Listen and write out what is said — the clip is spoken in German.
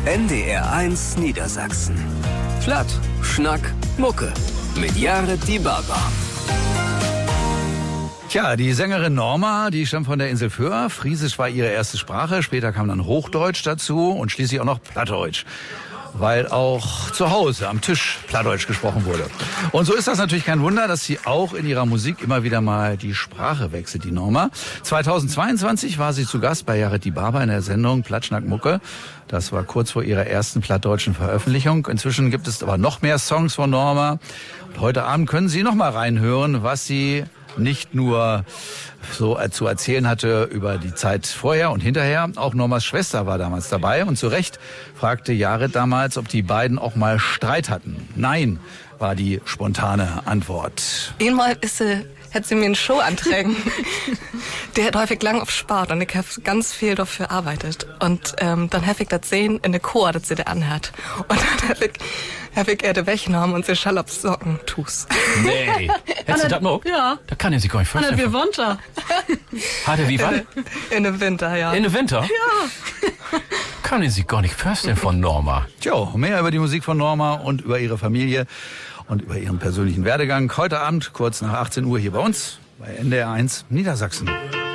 NDR1 Niedersachsen. Platt, Schnack, Mucke. Mit Jared Die Baba. Tja, die Sängerin Norma, die stammt von der Insel Föhr. Friesisch war ihre erste Sprache, später kam dann Hochdeutsch dazu und schließlich auch noch Plattdeutsch, weil auch zu Hause am Tisch Plattdeutsch gesprochen wurde. Und so ist das natürlich kein Wunder, dass sie auch in ihrer Musik immer wieder mal die Sprache wechselt, die Norma. 2022 war sie zu Gast bei Jared Die Baba in der Sendung Platt, Schnack, Mucke. Das war kurz vor ihrer ersten plattdeutschen Veröffentlichung. Inzwischen gibt es aber noch mehr Songs von Norma. Und heute Abend können Sie noch mal reinhören, was sie nicht nur so zu erzählen hatte über die Zeit vorher und hinterher. Auch Normas Schwester war damals dabei und zu Recht fragte Jared damals, ob die beiden auch mal Streit hatten. Nein, war die spontane Antwort. Einmal hat sie mir einen Show antragen. Der hat häufig lang auf Sport und ich habe ganz viel dafür arbeitet. Und dann habe ich das sehen in der Chor, dass sie da anhört. Und dann habe ich den weggenommen und sie schall auf Socken tus. Nee. Hättest du das noch? Ja. Da kann er sich gar nicht vorstellen. Wir Winter. Hat er wie wann? In den Winter, ja. In den Winter? Ja. Kann er sich gar nicht vorstellen von Norma. Tja, mehr über die Musik von Norma und über ihre Familie und über ihren persönlichen Werdegang heute Abend kurz nach 18 Uhr hier bei uns bei NDR1 Niedersachsen.